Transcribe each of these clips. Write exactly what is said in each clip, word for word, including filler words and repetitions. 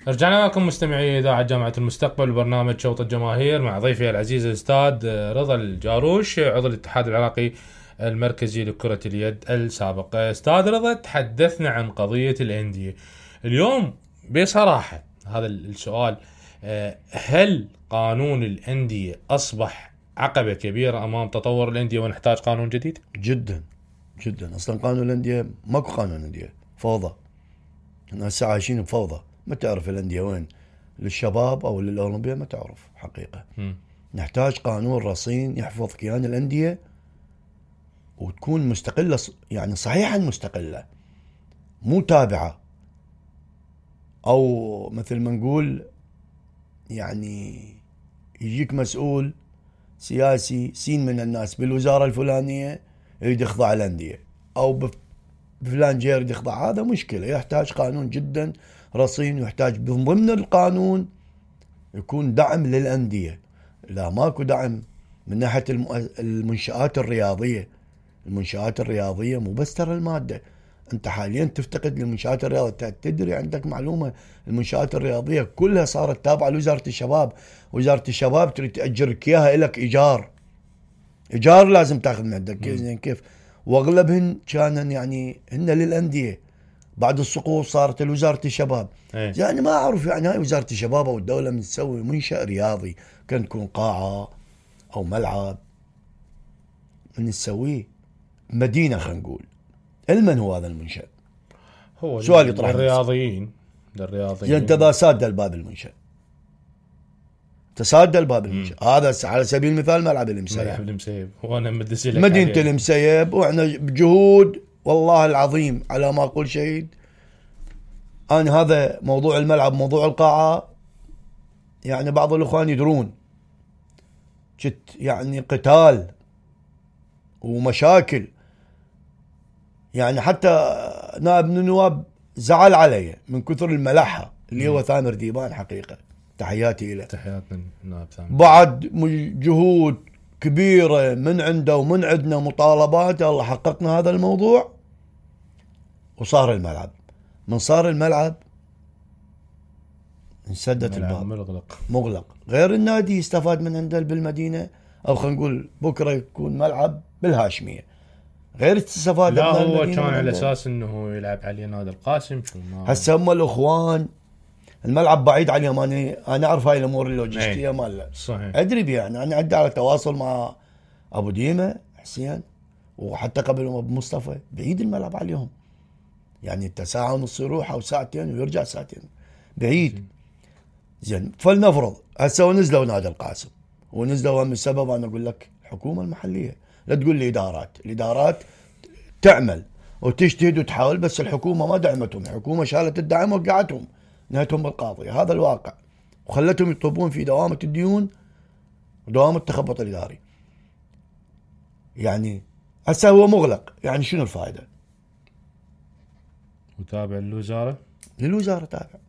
رجعنا لكم مستمعي إذاعة جامعة المستقبل وبرنامج شوط الجماهير مع ضيفي العزيز الأستاذ رضا الجاروش عضو الاتحاد العراقي المركزي لكرة اليد السابق. أستاذ رضا، تحدثنا عن قضية الأندية اليوم بصراحة. هذا السؤال، هل قانون الأندية أصبح عقبة كبيرة أمام تطور الأندية ونحتاج قانون جديد؟ جدا جدا. أصلا قانون الأندية ماكو قانون أندية، فوضى. الناس عايشين بفوضى، ما تعرف الأندية وين، للشباب أو للأولمبية ما تعرف حقيقة. م. نحتاج قانون رصين يحفظ كيان الأندية وتكون مستقلة، يعني صحيحا مستقلة، مو تابعة أو مثل ما نقول يعني يجيك مسؤول سياسي سين من الناس بالوزارة الفلانية يريد يخضع الأندية أو بفلان جير يريد يخضع. هذا مشكلة، يحتاج قانون جدا رصين، ويحتاج من ضمن القانون يكون دعم للأندية. لا ماكو دعم من ناحية المنشآت الرياضية. المنشآت الرياضية مو بس ترى المادة، أنت حاليا تفتقد للمنشآت الرياضية. تدري عندك معلومة المنشآت الرياضية كلها صارت تابعة لوزارة الشباب. وزارة الشباب تريد تأجرك إياها إلك إيجار، إيجار لازم تأخذ من عندك. زين كيف؟ وأغلبهن كانن يعني هن للأندية. بعد السقوط صارت لوزارة الشباب. أيه. يعني ما أعرف يعني هاي وزارة الشباب أو الدولة من تسوي منشأ رياضي كان تكون قاعة أو ملعب من تسويه مدينة، خلينا نقول المن هو هذا المنشأ؟ هو سؤال يطرح للرياضيين للرياضيين انت ذا ساد الباب المنشأ، تساد الباب المنشأ. هذا على سبيل المثال ملعب المسيب. ملعب المسيب وانا مدسي لك مدينة المسيب، واحنا بجهود والله العظيم على ما اقول شهيد. انا هذا موضوع الملعب موضوع القاعة يعني بعض الاخوان يدرون جت يعني قتال ومشاكل، يعني حتى نائب من النواب زعل علي من كثر الملحة اللي هو ثامر ديبان. حقيقة تحياتي له، تحياتنا النائب ثامر. بعد جهود كبيرة من عنده ومن عندنا مطالبات، الله حققنا هذا الموضوع وصار الملعب. من صار الملعب انسدت الباب، مغلق مغلق. غير النادي يستفاد من عنده بالمدينة، او خلينا نقول بكرة يكون ملعب بالهاشمية غير استفاد. لا هو كان على اساس انه يلعب عليه نادي القاسم. هسه هم الاخوان الملعب بعيد عليهم. انا انا اعرف هاي الامور اللوجستيه مال صحيح، ادري بها. يعني انا عندي على تواصل مع ابو ديمه حسين وحتى قبل ابو مصطفى، بعيد الملعب عليهم. يعني انت ساعه ونص يروح او ساعتين ويرجع ساعتين، بعيد. زين فلنفرض هسه ونزلوا نادي القاسم ونزلوا من سبب، انا اقول لك الحكومه المحليه. لا تقول لي ادارات، الادارات تعمل وتجتهد وتحاول، بس الحكومه ما دعمتهم. الحكومه شالت الدعم وقعتهم، نهتهم بالقاضية. هذا الواقع، وخلتهم يطلبون في دوامة الديون ودوامة التخبط الإداري. يعني هسه هو مغلق، يعني شنو الفائدة؟ وتابع للوزارة للوزارة تابع،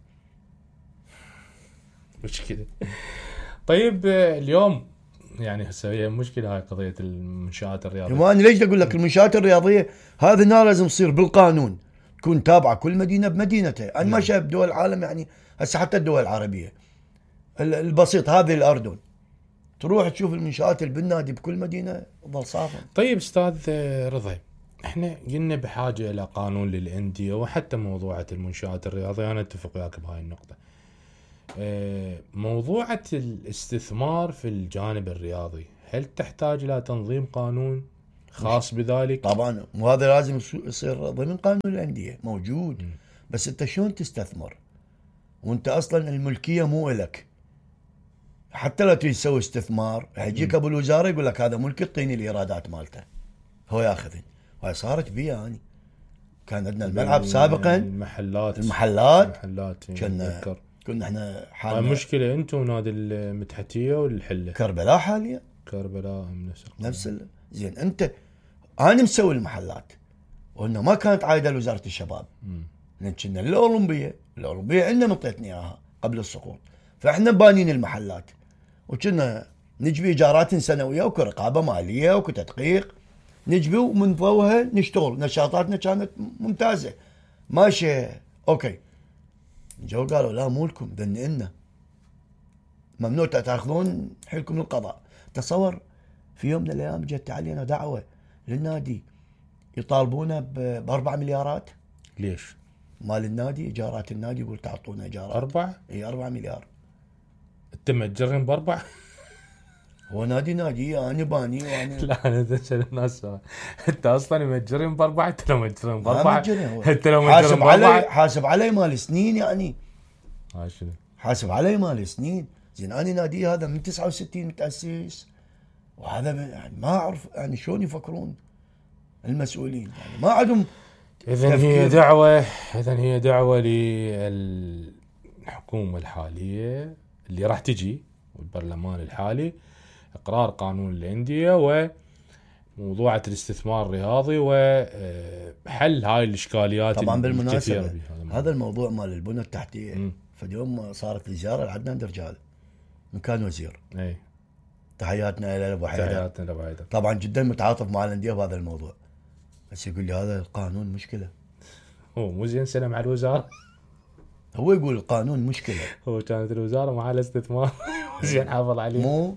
مش كده. طيب اليوم يعني هسه هي مشكلة هاي قضية المنشآت الرياضية. ما أنا ليش أقول لك المنشآت الرياضية هذه لازم تصير بالقانون، تكون تابعة كل مدينة بمدينتها. أنا ما شايف دول العالم، يعني هسه حتى الدول العربية البسيط هذه الأردن، تروح تشوف المنشآت اللي بالنادي بكل مدينة ظل صافا. طيب أستاذ رضا، احنا قلنا بحاجة إلى قانون للأندية وحتى موضوعة المنشآت الرياضية. أنا أتفق وياك بهاي النقطة. موضوعة الاستثمار في الجانب الرياضي، هل تحتاج إلى تنظيم قانون خاص بذلك؟ طبعا، وهذا لازم يصير ضمن قانون الأندية موجود. م. بس انت شلون تستثمر وانت اصلا الملكية مو إلك؟ حتى لا تسوي استثمار يجيك ابو الوزارة يقول لك هذا ملك، اعطيني الايرادات مالته، هو ياخذن. وهي صارت بيها يعني. كان عندنا الملعب سابقا، المحلات المحلات المحلات كنا كنا احنا حالنا مشكلة. انتم نادي المتحتية والحلة كربلاء حاليا كربلاء نفس نفس ال... زين انت انا مسوي المحلات وانه ما كانت عايده لوزاره الشباب، لان كنا الاولمبيه الاولمبيه عندنا مطيتني اياها قبل السقوط، فاحنا بانين المحلات وكنا نجبي ايجارات سنويه وكرقابه ماليه وكتدقيق، نجبي ومن ضوها نشتغل. نشاطاتنا كانت ممتازه ماشيه اوكي. جو قالوا لا مو لكم دنئنا، ممنوع تاخذون حيلكم للقضاء. تصور في يوم من الايام جت علينا دعوه للنادي يطالبونا باربع مليارات. ليش؟ مال النادي ايجارات النادي يقول تعطونا ايجارات أربعة؟ اي أربعة مليار. انت مأجرهم بأربعة؟ هو نادي نادي انا باني وانا لا انا اسال الناس سؤال. انت اصلا مأجرهم بأربعة؟ انت لو مأجرهم ما بأربعة مأجرهم هو. انت لو حاسب مأجرهم علي بأربعة حاسب علي مال سنين يعني ها شنو؟ حاسب علي مال سنين. زين انا نادي هذا من تسعة وستين متأسس، وهذا من يعني ما اعرف يعني شلون يفكرون المسؤولين يعني ما عندهم. اذا هي دعوة اذا هي دعوة للحكومة الحالية اللي راح تجي والبرلمان الحالي، اقرار قانون الأندية وموضوعة الاستثمار الرياضي وحل هاي الاشكاليات. طبعا بالمناسبة هذا هذا الموضوع مال البنى التحتية فاليوم صارت الزيارة لعدنان درجال من كان وزير. اي تحياتنا الى ابو حيدر. تحياتنا لابو حيدر. طبعا جدا متعاطف مع الانديه بهذا الموضوع، بس يقول لي هذا القانون مشكله. هو مو زين سنه مع الوزاره. هو يقول القانون مشكله. هو كانت الوزاره مع الاستثمار زين حافظ عليه. مو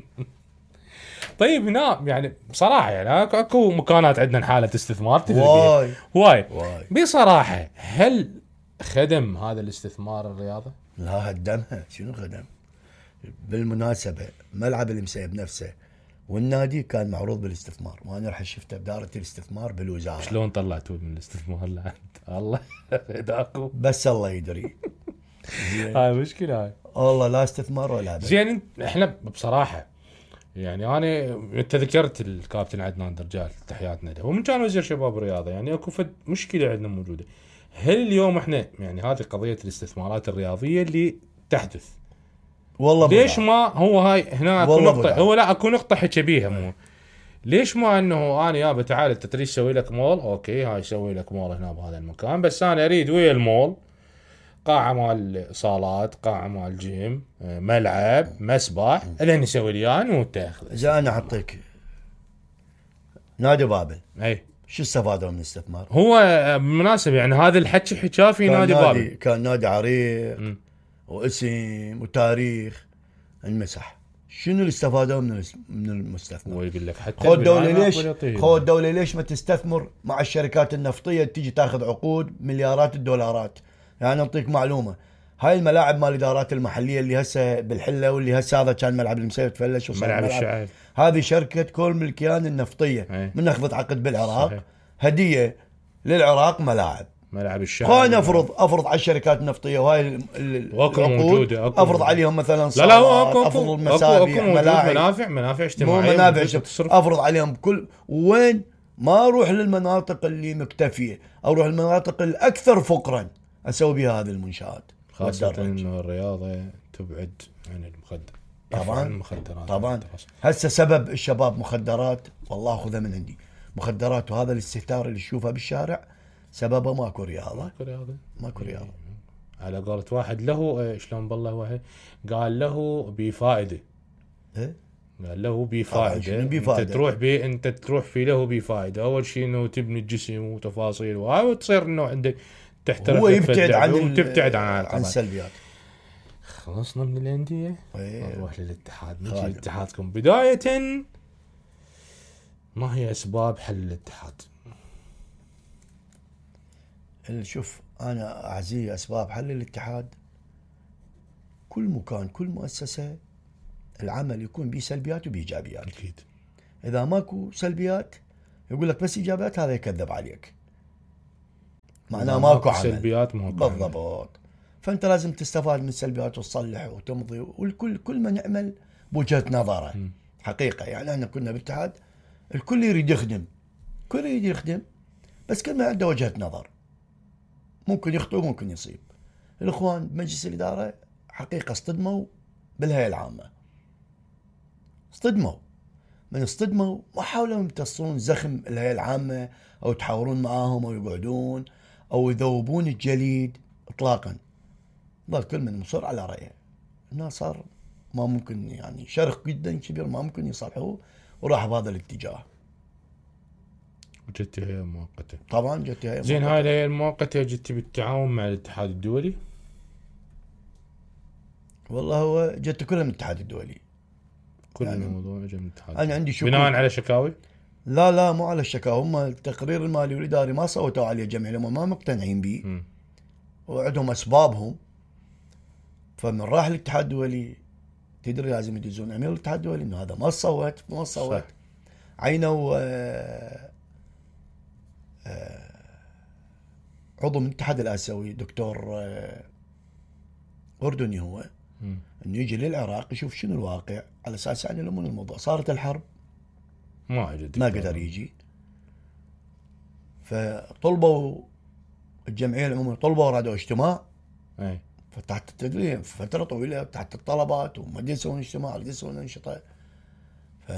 طيب هنا يعني بصراحه يعني اكو مكانات عندنا حاله استثمار واي واي واي بصراحه. هل خدم هذا الاستثمار الرياضه؟ لا هدمها. شنو خدم؟ بالمناسبه ملعب المسيب نفسه والنادي كان معروض بالاستثمار، وانا رح شفته بدارة الاستثمار بالوزاره. شلون طلعتوا من الاستثمار لعند الله فداكم؟ بس الله يدري. هاي مشكله هاي والله لا استثمار ولا بد. زين احنا بصراحه يعني انا انت ذكرت الكابتن عدنان درجال تحياتنا له ومن كان وزير شباب الرياضه، يعني اكو فد مشكله عندنا موجوده. هل اليوم احنا يعني هذه قضيه الاستثمارات الرياضيه اللي تحدث والله ليش بضع. ما هو هاي هنا اكو والله نقطه بضع. هو لا اكو نقطه حكي بيها مو ليش ما انه انا يابا تعال انت تريد تسوي لك مول، اوكي هاي سوي لك مول هنا بهذا المكان، بس انا اريد ويا المول قاعه مال صالات، قاعه مال جيم، ملعب، مسبح، لين يسوي لي اياه وتاخذ. اذا انا اعطيك نادي بابل اي شو استفادوا من الاستثمار؟ هو بالمناسبه يعني هذا الحكي حكاه في نادي بابل. كان نادي عريق م. واسم وتاريخ انمسح. شنو اللي استفادوا من من المستثمر؟ هو يقول لك حتى خو الدوله ليش خو الدوله ليش ما تستثمر مع الشركات النفطيه تيجي تاخذ عقود مليارات الدولارات؟ يعني اعطيك معلومه، هاي الملاعب مال الادارات المحليه اللي هسه بالحله واللي هسه هذا كان ملعب المسيب تفلش وصار ملعب, ملعب الشعب، هذه شركه كل ملكيان النفطيه أي. من اخذت عقد بالعراق صحيح. هديه للعراق ملاعب ملعب الشعب. خلينا افرض افرض على الشركات النفطيه وهاي العقود افرض عليهم مثلا لا لا هو افرض المسابح ملاعب منافع منافع اجتماعيه مو منافع افرض عليهم كل وين ما اروح للمناطق اللي مكتفيه، اروح للمناطق الاكثر فقرا اسوي بها هذه المنشآت. خاصه انه الرياضه تبعد عن المخدر طبعا المخدرات. طبعا هسه سبب الشباب مخدرات، والله خذها من عندي مخدرات، وهذا الاستهتار اللي تشوفه بالشارع سببه ماكو رياضه. ماكو رياضه ماكو رياضه. على قولة واحد له شلون بالله واحد قال له بفائده. ايه قال له بفائده. انت تروح بي انت تروح في له بفائده. اول شيء انه تبني الجسم وتفاصيل وهاي وتصير انه عندك تحترف هو يبتعد عن وتبتعد عن عن السلبيات. خلصنا من الانديه. ايه. نروح للاتحاد. نجي لاتحادكم بدايه. ما هي اسباب حل الاتحاد؟ شوف انا اعزي اسباب حل الاتحاد، كل مكان كل مؤسسه العمل يكون به سلبيات وبايجابيات. اكيد. اذا ماكو سلبيات يقول لك بس ايجابيات، هذا يكذب عليك، معناه ماكو عمل. سلبيات ماكو بالضبط. فانت لازم تستفاد من السلبيات وتصلح وتمضي، والكل كل من يعمل بوجهه نظره. م. حقيقه يعني احنا كنا بالاتحاد الكل يريد يخدم، الكل يريد يخدم، بس كل ما عنده وجهه نظر، ممكن يخطئ وممكن يصيب. الاخوان بمجلس الاداره حقيقه اصطدموا بالهيئه العامه، اصطدموا من اصطدموا ما حاولوا يمتصون زخم الهيئه العامه او يتحاورون معاهم او يقعدون او يذوبون الجليد اطلاقا. ظل كل من مصر على رايه. الناس صار ما ممكن يعني شرخ جدا كبير ما ممكن يصلحوه، وراح بهذا الاتجاه. جت هي مؤقته. طبعا جت هي زين. هاي الهيئه المؤقته جت بالتعاون مع الاتحاد الدولي. والله هو جت كلها من الاتحاد الدولي. كل يعني الموضوع اجى من الاتحاد. انا عندي شكوك. بناء على شكاوي؟ لا لا مو على الشكاوى، هم التقرير المالي والاداري ما صوتوا عليه جميع، هم ما مقتنعين به م. وعندهم اسبابهم. فمن راح الاتحاد الدولي تدري لازم يدزون امير الاتحاد الدولي انه هذا ما صوت ما صوت. عينوا آه آه عضو من الاتحاد الاسيوي دكتور آه اردني هو م. انه يجي للعراق يشوف شنو الواقع على اساس يعني يلمون الموضوع. صارت الحرب ما اجى ما قدر يجي، فطلبوا الجمعيه العموميه طلبوا رادوا اجتماع. اي فتحت التدريب فتره طويله تحت الطلبات وما دي يسوون اجتماع ما دي يسوون انشطه. ف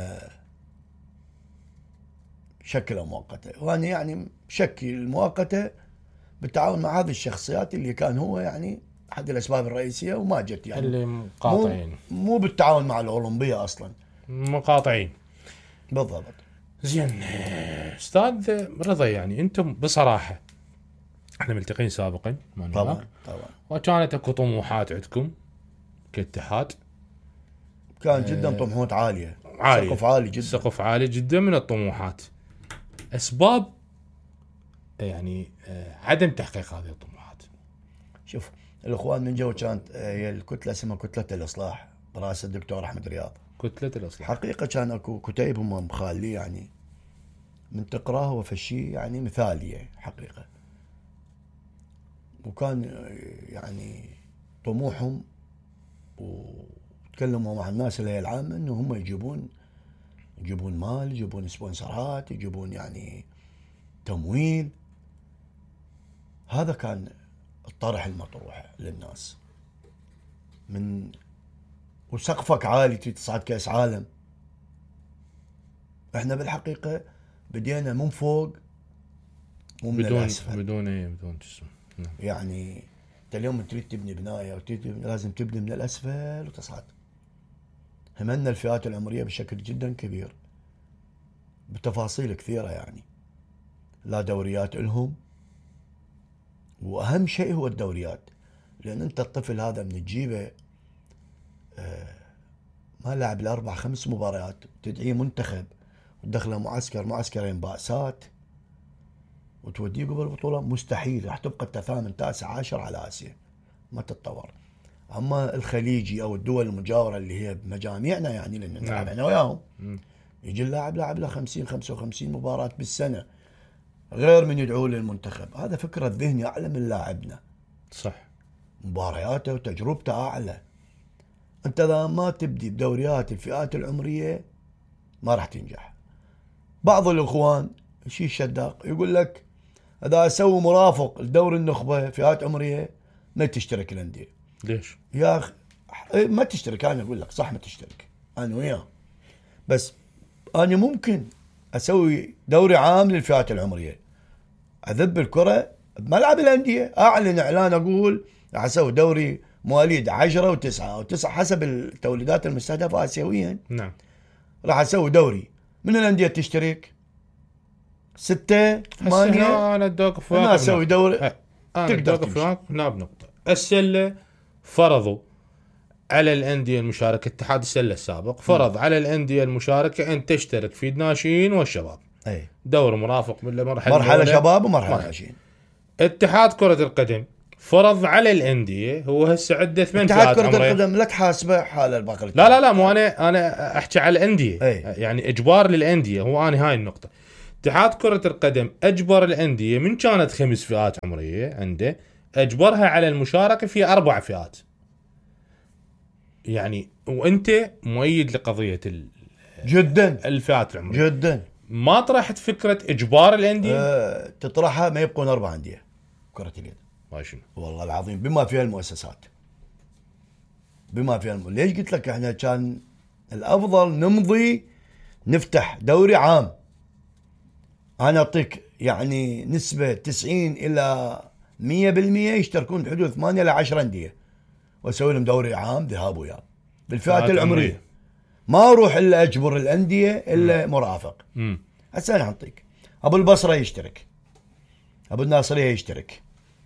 شكله مؤقته، وانا يعني شكل المؤقته بالتعاون مع هذه الشخصيات اللي كان هو يعني احد الاسباب الرئيسيه وما جت يعني اللي مقاطعين، مو, مو بالتعاون مع الاولمبيه اصلا مقاطعين بالضبط. زين استاذ رضا، يعني انتم بصراحه احنا ملتقين سابقا طبعا طبعا وكانت اكو طموحات عندكم كاتحاد، كان جدا طموحات عاليه عالية. سقف عالي جدا سقف عالي جدا من الطموحات. اسباب يعني عدم تحقيق هذه الطموحات. شوف الاخوان من جو كانت هي الكتله اسمها كتله الاصلاح برئاسه الدكتور احمد رياض. كتله الاصلاح حقيقه كان اكو كتيب هم مخالي يعني من تقراه وفشي يعني مثاليه حقيقه، وكان يعني طموحهم وتكلموا مع الناس اللي هي العامه انه هم يجيبون يجيبون مال، يجيبون سبونسرات، يجيبون يعني تمويل. هذا كان الطرح المطروح للناس من وسقفك عالي تصعد كاس عالم. احنا بالحقيقه بدينا من فوق مو من بدون الاسفل. بدون ايه بدون جسم. نعم. يعني انت اليوم تريد تبني بنايه وتبني لازم تبني من الاسفل وتصعد. همنا الفئات العمريه بشكل جدا كبير بتفاصيل كثيره، يعني لا دوريات لهم، واهم شيء هو الدوريات. لان انت الطفل هذا من تجيبه آه ما لعب الاربع خمس مباريات تدعيه منتخب وتدخله معسكر معسكرين باسات وتوديه قبل البطوله، مستحيل. راح تبقى انت ثامن تاسع عاشر على اسيا ما تتطور. اما الخليجي او الدول المجاوره اللي هي بمجاميعنا يعني لان نلعب احنا وياهم، يجي اللاعب لاعب له خمسين خمسة وخمسين مباراه بالسنه غير من يدعوه للمنتخب. هذا فكره ذهني اعلى من لاعبنا. صح. مبارياته وتجربته اعلى. انت اذا ما تبدي بدوريات الفئات العمريه ما راح تنجح. بعض الاخوان شيء شداق يقول لك اذا اسوي مرافق لدوري النخبه فئات عمريه ما تشترك الانديه. ليش؟ يا اخي ما تشترك. انا اقول لك صح ما تشترك انا وياه، بس انا ممكن اسوي دوري عام للفئات العمريه، اذب الكره بملعب الانديه، اعلن اعلان اقول راح اسوي دوري مواليد عشرة وتسعة او تسعة حسب التوليدات المستهدفه اسيويا. نعم. راح اسوي دوري من الانديه تشترك ستة ثمانية. انا ادوق انا اسوي دوري انا تقدر ادوق فيك هنا بنقطه. السله فرضوا على الانديه المشاركه، اتحاد السله السابق فرض م. على الانديه المشاركه ان تشترك في الناشئين والشباب. اي دور مرافق من مرحله مرحله شباب ومرحله ناشئين. اتحاد كره القدم فرض على الانديه، هو هسه عنده ثمان فئات عمريه. اتحاد كره القدم لا تحاسبه حال الباقي. لا لا لا مو انا انا احكي على الانديه. أي. يعني اجبار للانديه، هو انا هاي النقطه. اتحاد كره القدم اجبر الانديه من كانت خمس فئات عمريه عنده اجبرها على المشاركه في اربع فئات. يعني وانت مؤيد لقضيه ال جدا الفئات العمريه جدا. ما طرحت فكره اجبار الانديه؟ أه تطرحها ما يبقون اربع انديه كره اليد. ماشي والله العظيم بما فيها المؤسسات بما فيها الم... ليش قلت لك احنا كان الافضل نمضي نفتح دوري عام. انا اعطيك يعني نسبه تسعين الى مية بالمية يشتركون بحدود ثمانية الى عشرة انديه واسوي لهم دوري عام ذهاب وياب بالفئات العمريه. ما اروح الا اجبر الانديه الا م. مرافق. هسه انا اعطيك ابو البصره يشترك، ابو الناصريه يشترك،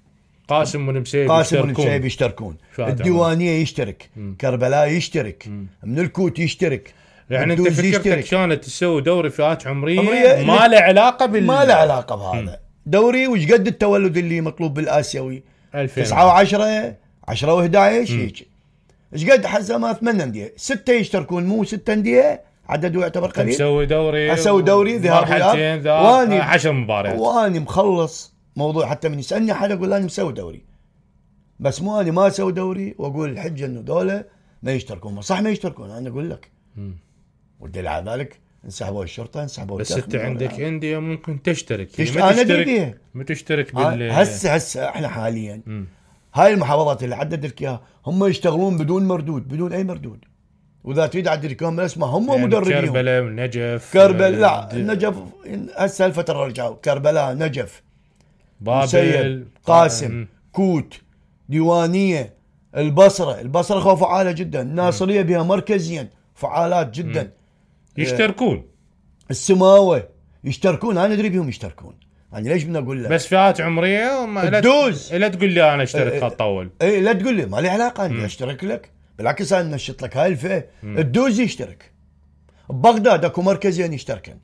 قاسم والمسيب قاسم والمسيب يشتركون، الديوانيه يشترك، مم. كربلاء يشترك، مم. من الكوت يشترك. يعني انت فكرتك يشترك. كانت تسوي دوري فئات عمريه, عمرية ما له علاقه بال ما له علاقه بهذا. مم. دوري وش قد التولد اللي مطلوب بالاسيوي؟ تسعة وعشرة عشرة وإحدى عشر هيك. ايش قد حزمه ثمان انديه، سته يشتركون مو ست انديه، عدده يعتبر قليل. اسوي دوري اسوي دوري ذهاب وياب واني عشر مباريات واني مخلص موضوع. حتى من يسالني حدا اقول له انا مسوي دوري، بس مو اني ما اسوي دوري واقول الحجه انه دولة ما يشتركون. صح ما يشتركون، انا اقول لك. والدليل على ذلك انسحبوا الشرطه، انسحبوا. بس انت عندك انديه ممكن تشترك، تشت... ما تشترك ما تشترك بال هسه هسه احنا حاليا م. هاي المحافظات اللي عدد لك اياها هم يشتغلون بدون مردود، بدون اي مردود. واذا تريد اعدل لكم اسمه هم يعني مدربين. كربلاء والنجف. كربلاء لا النجف هسه الفتره رجعوا. كربلاء، نجف، بابل، قاسم، م. كوت، ديوانيه، البصره. البصره خوف فعاله جدا. الناصريه بها مركزيا فعالات جدا. م. يشتركون. السماوه يشتركون، انا ادري بهم يشتركون. انا ليش بدي اقول لك؟ بس فئات عمريه ما تدوز. لا تقول لي انا اشترك خط اول. اي لا تقول لي ما لي علاقه اني اشترك لك، بالعكس انا نشط لك هاي الفئه. الدوز يشترك. ببغداد اكو مركزين يشتركن.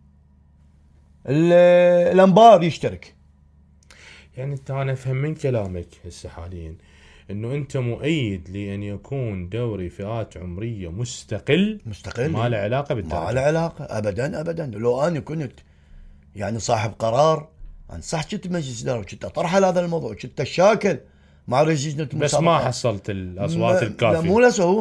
الانبار يشترك. يعني انت انا افهم من كلامك هسه حاليا انه انت مؤيد لان يكون دوري فئات عمريه مستقل مستقل ما له علاقه بالدرجه. ما له علاقه ابدا ابدا. لو انا كنت يعني صاحب قرار انا صح كنت مجلس اداره وكنت اطرح على هذا الموضوع، كنت الشاكل مع رئيس لجنه المسابقات، بس ما حصلت الاصوات الكافيه. لا مو لسه هو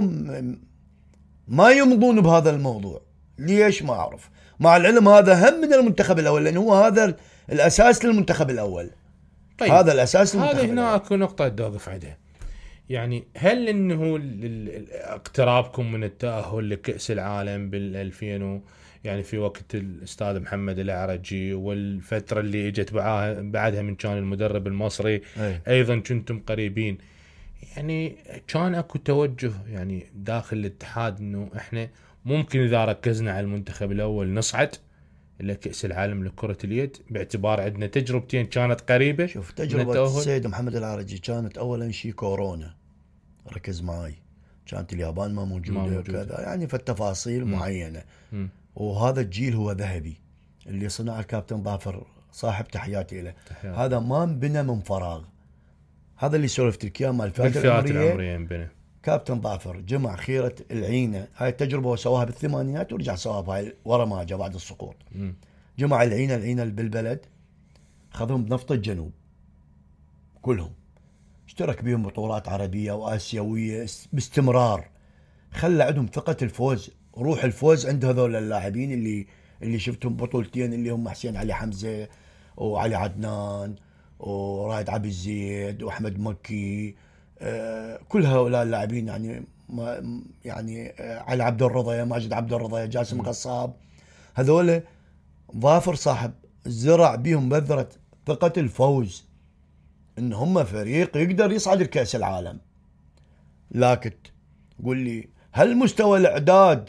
ما يمضون بهذا الموضوع. ليش ما اعرف. مع العلم هذا هم من المنتخب الاول، لانه هو هذا الاساس للمنتخب الاول. طيب هذا الاساس للمنتخب هذا هنا اكو نقطه بدي اوقف عندها. يعني هل انه اقترابكم من التاهل لكاس العالم بالألفين يعني في وقت الاستاذ محمد العرجي والفتره اللي اجت بعدها من كان المدرب المصري أي. ايضا كنتم قريبين، يعني كان اكو توجه يعني داخل الاتحاد انه احنا ممكن اذا ركزنا على المنتخب الاول نصعد الى كاس العالم لكره اليد، باعتبار عندنا تجربتين كانت قريبه. شوف تجربه السيد محمد العرجي كانت اولا شيء كورونا، ركز معي، كانت اليابان ما موجوده, ما موجودة. كذا يعني في التفاصيل م. معينه م. وهذا الجيل هو ذهبي اللي صنع الكابتن ظافر، صاحب تحياتي له. تحياتي. هذا ما انبنى من فراغ، هذا اللي سولفت لك اياه مال الفئات العمريه انبنى. كابتن ظافر جمع خيره العينه، هاي التجربه وسواها بالثمانينات ورجع سواها بهاي ورا ما جاء بعد السقوط. م. جمع العينه العينه بالبلد، خذهم بنفط الجنوب كلهم، اشترك بهم بطولات عربيه واسيويه باستمرار، خلى عندهم ثقه الفوز، روح الفوز عند هذول اللاعبين اللي اللي شفتهم بطولتين اللي هم حسين علي حمزه وعلي عدنان ورائد عبد الزيد واحمد مكي. آه كل هؤلاء اللاعبين يعني ما يعني آه علي عبد الرضا، ماجد عبد الرضا، جاسم قصاب، هذول ظافر صاحب زرع بهم بذره ثقه الفوز ان هم فريق يقدر يصعد لكأس العالم. لكن قول لي هل مستوى الاعداد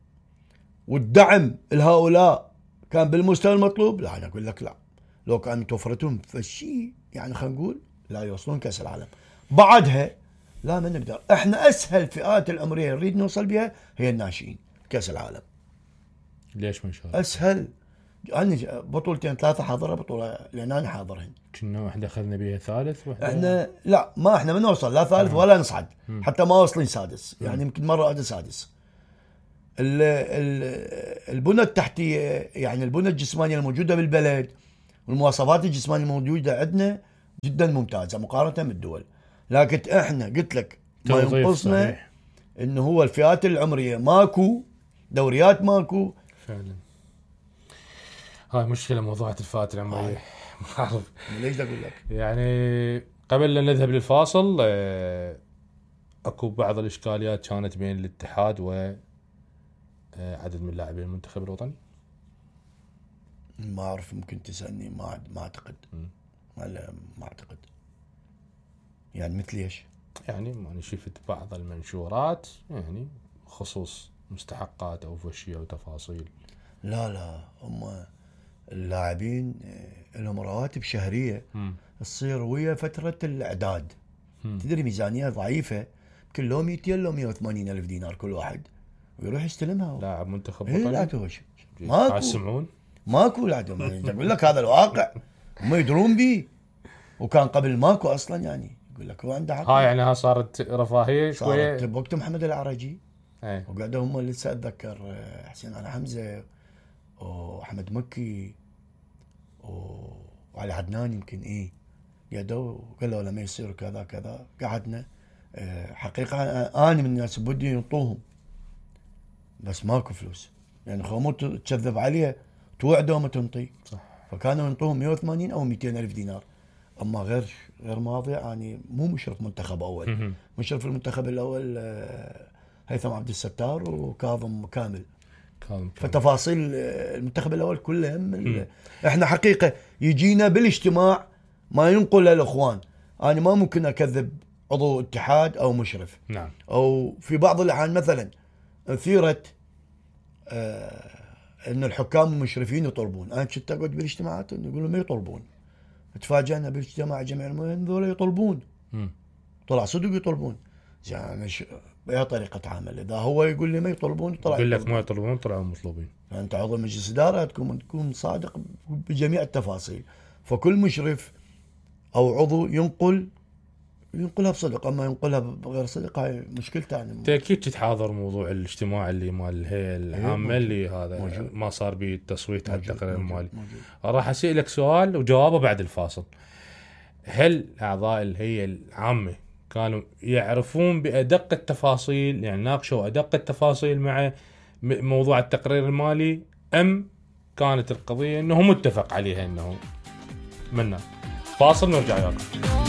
والدعم لهؤلاء كان بالمستوى المطلوب؟ لا انا اقول لك لا. لو كان توفرتهم فشي يعني خلينا نقول لا يوصلون كأس العالم. بعدها لا ما نقدر. احنا اسهل فئات العمريه نريد نوصل بها هي الناشئين كأس العالم. ليش ما شاء الله اسهل؟ انا بطولتين ثلاثه حاضرها، بطوله لان انا حاضرهن. كنا واحده اخذنا بها ثالث واحده احنا لا ما احنا ما نوصل لا ثالث ولا نصعد، حتى ما واصلين سادس، يعني يمكن مره واحده سادس. البنى التحتيه يعني البنى الجسمانيه الموجوده بالبلد والمواصفات الجسمانيه الموجوده عندنا جدا ممتازه مقارنه بالدول. لكن احنا قلت لك ما ينقصنا انه هو الفئات العمريه ماكو دوريات، ماكو فعلا. هاي مشكله موضوعات الفئات العمريه. ما اعرف ليش اقول لك. يعني قبل لا نذهب للفاصل اكو بعض الاشكاليات كانت بين الاتحاد و عدد من لاعبين المنتخب الوطني. ما اعرف، ممكن تسالني. ما ما اعتقد ما ما اعتقد يعني مثل ايش يعني انا شفت بعض المنشورات يعني خصوص مستحقات او فشيه او تفاصيل. لا لا هم اللاعبين لهم رواتب شهريه. م. تصير ويا فترة الإعداد. تدري ميزانية ضعيفة، يمكن لو مئتين لو مئة وثمانين ألف دينار كل واحد، ويروح يستلمها. لاعب منتخب إيه لا وطني توش ماكو يسمعون ماكو لا اقول لك هذا الواقع، هم يدرون بيه، وكان قبل ماكو اصلا يعني. يقول لك هو عنده حق. ها يعني ها صارت رفاهيه شويه صارت بوقت محمد العرجي. ايه. وقعدوا هم لسه اتذكر حسين علي حمزه واحمد مكي وعلي عدنان يمكن ايه، قعدوا قالوا لما يصير كذا كذا. قعدنا حقيقه انا من الناس بدي ينطوهم بس ماكو فلوس، يعني خو تكذب عليه توعده وما تنطي. صح. فكانوا ينطوهم مئة وثمانين او مئتين الف دينار. اما غير غير ماضي يعني مو مشرف منتخب اول. مشرف المنتخب الاول هيثم عبد الستار وكاظم كامل. كاظم فتفاصيل المنتخب الاول كلها من احنا حقيقه يجينا بالاجتماع ما ينقل للاخوان. انا ما ممكن اكذب عضو اتحاد او مشرف. نعم. او في بعض الاحيان مثلا اثيرت آه ان الحكام المشرفين يطلبون. انا كنت اقعد بالاجتماعات يقولوا ما يطلبون. تفاجئنا بالاجتماع جميع المهم ذولا يطلبون. م. طلع صدق يطلبون. يعني بأي طريقة عمل؟ اذا هو يقول لي ما يطلبون طلع يقول لك ما يطلبون طلعوا مطلوبين. فانت عضو مجلس اداره تكون تكون صادق بجميع التفاصيل. فكل مشرف او عضو ينقل ينقلها بصدق، اما ينقلها بغير صدق هاي مشكلته. يعني انت اكيد تتحاضر موضوع الاجتماع اللي مال الهيئه العامه اللي هذا موجود. ما صار به التصويت على التقرير المالي. راح اسالك سؤال وجوابه بعد الفاصل. هل اعضاء الهيئه العامه كانوا يعرفون بادق التفاصيل، يعني ناقشوا ادق التفاصيل مع موضوع التقرير المالي، ام كانت القضيه انه متفق عليها انه منا؟ فاصل نرجع وياكم.